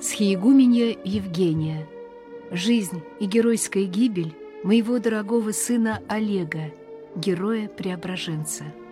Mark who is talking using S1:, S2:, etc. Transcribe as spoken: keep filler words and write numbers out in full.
S1: Схиегуменья Евгения. Жизнь и геройская гибель моего дорогого сына Олега, героя-преображенца.